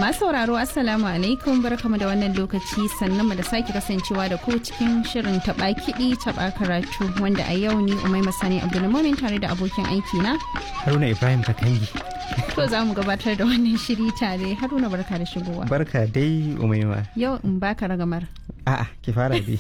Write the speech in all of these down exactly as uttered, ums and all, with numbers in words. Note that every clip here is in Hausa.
Masu sauraro Assalamu alaikum barkamu da wannan lokaci sannan mu da sake kasancewa da ku cikin shirin taɓa kiɗi taɓa karatu wanda a yau ni Umaima Sani Abdulmumin tare da abokin aiki na Haruna Ibrahim Kakangi. To za mu gabatar da wannan shiri tare. Haruna barka da shigowa. Barka dai Umaima. Yau in baka ragamar. A'a ki fara dai.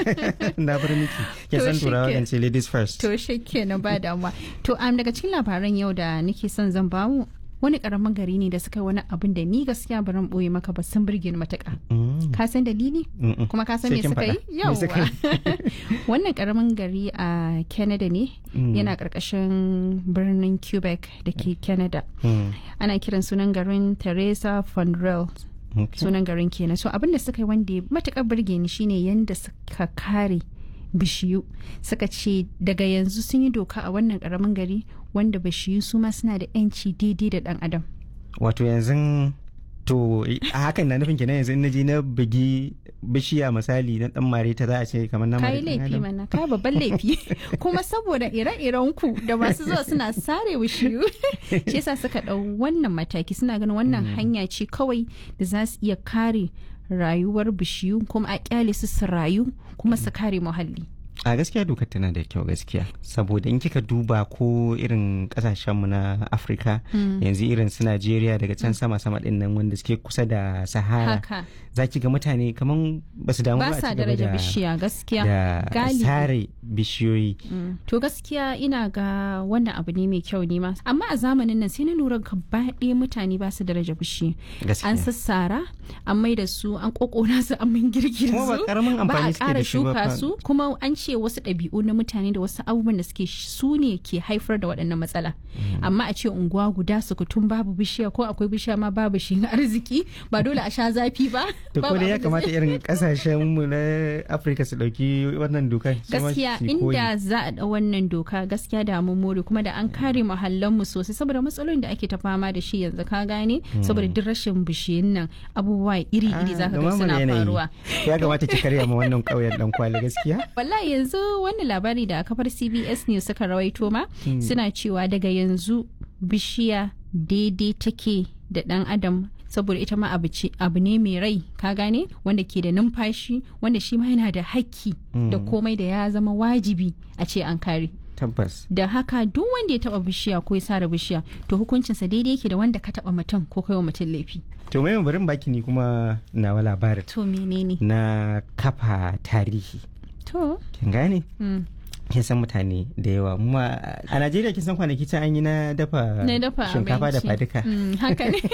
Na bar miki. Ke san turawa kan ce ladies first. To shikenan ba damuwa. To am daga cikin labaran yau da nake son zan bamu wani karamin gari ne da suka yi wani abin da ni gaskiya baran boye maka ba sun burge ni matuƙa. Ka san dalili? Kuma ka san me suka yi? Yawwa. Wannan karamin gari a Canada ne yana karkashin birnin Quebec da ke Canada. Ana kiran sunan garin Teresa Fondrel. Sunan garin kenan. So abin da suka yi wanda matuƙar burge ni shine yanda suka kare bishiyu suka ce daga yanzu sun yi doka a wannan karamin gari wanda bishiyu su ma suna da yanci daidai da dan adam. Wato yanzu to a hakan na nufin kenan yanzu in naji na bugi bishiya misali na dan mare ta za a ce kamar na mare. Kai laifi mana kai babban laifi kuma saboda ire-iren ku da masu zuwa suna sare bishiyu shi yasa suka dau wannan mataki suna ganin wannan hanya ce kawai da za su iya kare rayuwar bishiyu kuma a kyale su su rayu kuma su kare muhalli. A gaskiya dokar tana da kyau gaskiya saboda in kika duba ko irin kasashenmu na Afirka yanzu irin su Najeriya daga can sama sama din nan wanda suke kusa da Sahara za ki ga mutane kaman ba su damu ba a ci gaba da bishiya gaskiya da sare bishiyoyi. To gaskiya ina ga wannan abu ne mai kyau ne ma amma a zamanin nan sai na lura gaba ɗaya mutane ba su daraja bishiya an sassara an mai da su an kokona su an min girgir su ba a ƙara shuka su kuma an ce wasu ɗabi'u na mutane da wasu abubuwan da suke su ne ke haifar da waɗannan matsala amma a ce unguwa guda sukutun babu bishiya ko akwai bishiya ma babu shi arziki ba dole a sha zafi ba. To ko da ya kamata irin kasashen mu na Afirka su dauki wannan doka. Gaskiya inda za a da wannan doka gaskiya da mun more kuma da an kare muhallan mu sosai saboda matsalolin da ake ta fama da shi yanzu ka gane saboda duk rashin bishiyun nan abubuwa iri-iri zaka ga suna faruwa. Ya kamata ki karya ma wannan kauyen dan kwali gaskiya. Wallahi yanzu wannan labari da kafar C B S News suka rawaito ma suna cewa daga yanzu bishiya daidai take da dan adam saboda ita ma abu ne mai rai ka gane wanda ke da numfashi wanda shi ma yana da hakki da komai da ya zama wajibi a ce an kare. Tabbas. Da haka duk wanda ya taba bishiya ko ya sare bishiya to hukuncinsa daidai yake da wanda ka taba mutum ko kai wa mutum laifi. To mai barin baki ni kuma nawa labarin. To menene? Na kafa tarihi. To. Kin gane? Kin san mutane da yawa kuma a Najeriya kin san kwanaki ta an yi na dafa shinkafa da faduka. Haka ne.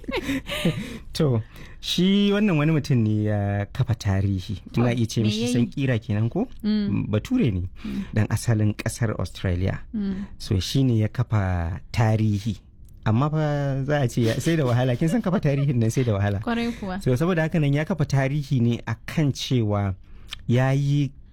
To shi wannan wani mutum ne ya kafa tarihi muna iya ce mishi san kira kenan ko bature ne dan asalin kasar Australia. So shi ne ya kafa tarihi amma fa za a ce sai da wahala kin san kafa tarihin nan sai da wahala. Kwarai kuwa. So saboda haka nan ya kafa tarihi ne akan cewa ya yi